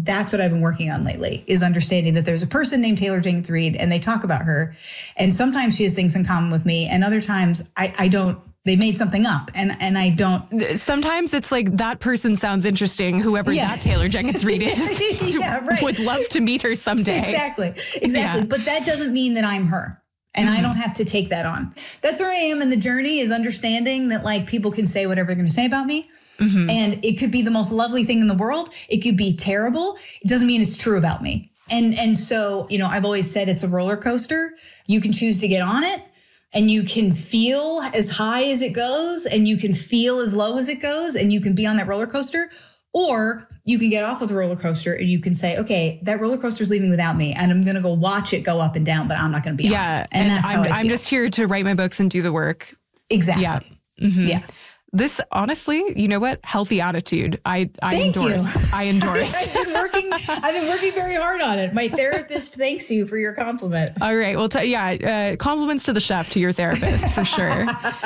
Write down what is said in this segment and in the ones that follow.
that's what I've been working on lately, is understanding that there's a person named Taylor Jenkins Reid and they talk about her. And sometimes she has things in common with me. And other times I don't. They made something up and I don't. Sometimes it's like that person sounds interesting. Whoever that Taylor Jenkins Reid is would love to meet her someday. Exactly. Yeah. But that doesn't mean that I'm her. And I don't have to take that on. That's where I am in the journey, is understanding that like people can say whatever they're going to say about me. And it could be the most lovely thing in the world. It could be terrible. It doesn't mean it's true about me. And so, you know, I've always said it's a roller coaster. You can choose to get on it. And you can feel as high as it goes, and you can feel as low as it goes, and you can be on that roller coaster. Or you can get off of the roller coaster and you can say, okay, that roller coaster is leaving without me, and I'm going to go watch it go up and down, but I'm not going to be on it. And that's how I'm just here to write my books and do the work. Exactly. Yeah. Yeah. This, honestly, you know what? Healthy attitude. I endorse. I endorse. I've been working very hard on it. My therapist thanks you for your compliment. All right. Well, compliments to the chef, to your therapist, for sure.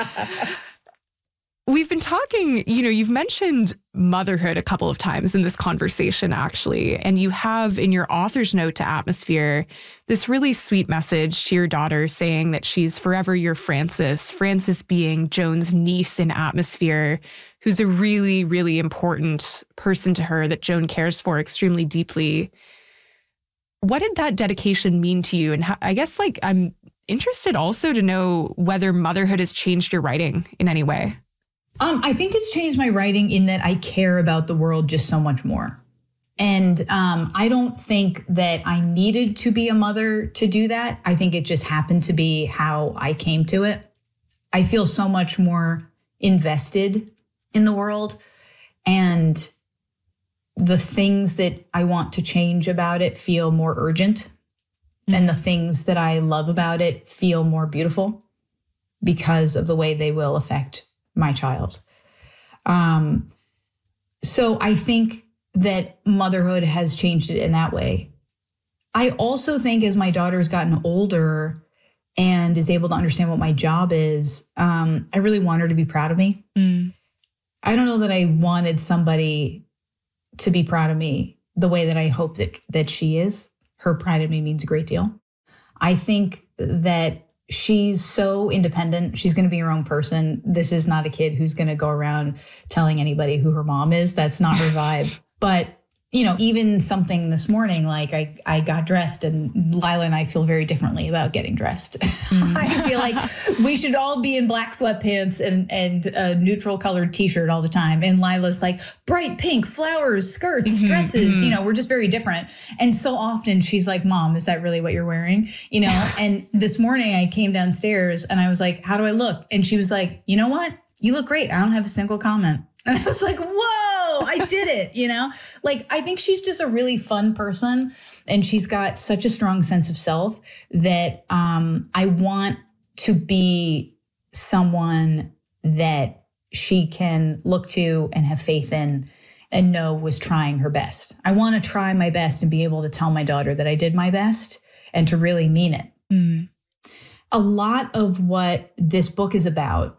We've been talking, you know, you've mentioned motherhood a couple of times in this conversation, actually, and you have in your author's note to Atmosphere this really sweet message to your daughter saying that she's forever your Frances, Frances being Joan's niece in Atmosphere, who's a really, really important person to her that Joan cares for extremely deeply. What did that dedication mean to you? And how, I guess, like, I'm interested also to know whether motherhood has changed your writing in any way. I think it's changed my writing in that I care about the world just so much more. And I don't think that I needed to be a mother to do that. I think it just happened to be how I came to it. I feel so much more invested in the world, and the things that I want to change about it feel more urgent, and the things that I love about it feel more beautiful because of the way they will affect my child. So I think that motherhood has changed it in that way. I also think as my daughter's gotten older and is able to understand what my job is, I really want her to be proud of me. I don't know that I wanted somebody to be proud of me the way that I hope that she is. Her pride in me means a great deal. I think that she's so independent. She's going to be her own person. This is not a kid who's going to go around telling anybody who her mom is. That's not her vibe. But, you know, even something this morning, like I got dressed, and Lila and I feel very differently about getting dressed. I feel like we should all be in black sweatpants and a neutral colored t-shirt all the time. And Lila's like bright pink, flowers, skirts, dresses, you know, we're just very different. And so often she's like, Mom, is that really what you're wearing? You know, and this morning I came downstairs and I was like, how do I look? And she was like, you know what? You look great. I don't have a single comment. And I was like, whoa, I did it, you know? Like, I think she's just a really fun person, and she's got such a strong sense of self that I want to be someone that she can look to and have faith in and know was trying her best. I want to try my best and be able to tell my daughter that I did my best and to really mean it. A lot of what this book is about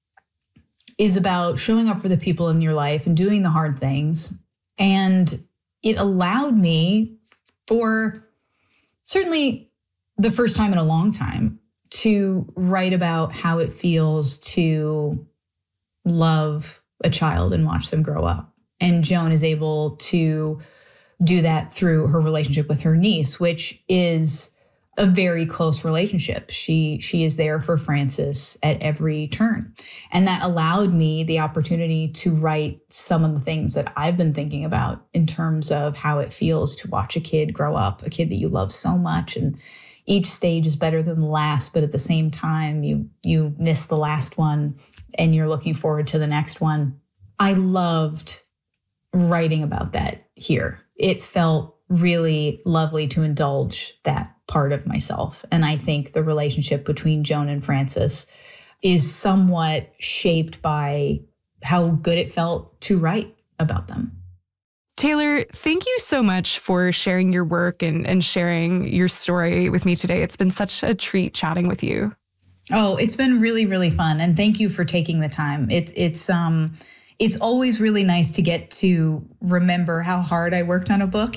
showing up for the people in your life and doing the hard things. And it allowed me, for certainly the first time in a long time, to write about how it feels to love a child and watch them grow up. And Joan is able to do that through her relationship with her niece, which is a very close relationship. She is there for Frances at every turn. And that allowed me the opportunity to write some of the things that I've been thinking about in terms of how it feels to watch a kid grow up, a kid that you love so much. And each stage is better than the last, but at the same time, you miss the last one and you're looking forward to the next one. I loved writing about that here. It felt really lovely to indulge that part of myself. And I think the relationship between Joan and Frances is somewhat shaped by how good it felt to write about them. Taylor, thank you so much for sharing your work and sharing your story with me today. It's been such a treat chatting with you. Oh, it's been really, really fun. And thank you for taking the time. It's always really nice to get to remember how hard I worked on a book